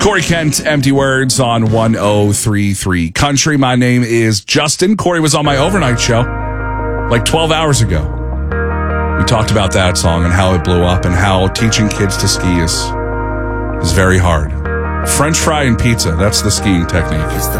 Corey Kent, Empty Words on 103.3 Country. My name is Justin. Corey was on my overnight show like 12 hours ago. We talked about that song and how it blew up and how teaching kids to ski is very hard. French fry and pizza, that's the skiing technique. It's the